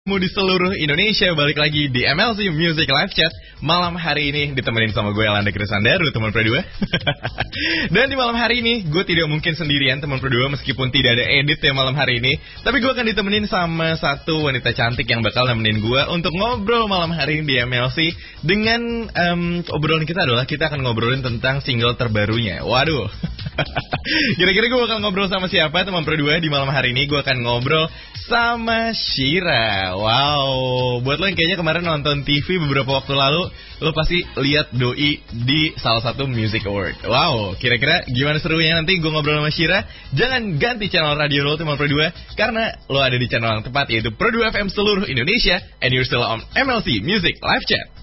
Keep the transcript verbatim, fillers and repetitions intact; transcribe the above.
Mu di seluruh Indonesia, balik lagi di M L C Music Live Chat. Malam hari ini ditemenin sama gue Elanda Krisandaru, teman Pro dua. Dan di malam hari ini gue tidak mungkin sendirian, teman Pro dua, meskipun tidak ada edit ya malam hari ini. Tapi gue akan ditemenin sama satu wanita cantik yang bakal nemenin gue untuk ngobrol malam hari ini di M L C. Dengan um, obrolan kita adalah kita akan ngobrolin tentang single terbarunya. Waduh. Kira-kira gue bakal ngobrol sama siapa, teman Pro dua? Di malam hari ini gue akan ngobrol sama Shira. Wow, buat lo yang kayaknya kemarin nonton T V beberapa waktu lalu, lo pasti lihat Doi di salah satu music award. Wow, kira-kira gimana serunya nanti gue ngobrol sama Shira? Jangan ganti channel radio lo, teman Pro dua, karena lo ada di channel yang tepat, yaitu Pro dua F M seluruh Indonesia. And you're still on M L C Music Live Chat.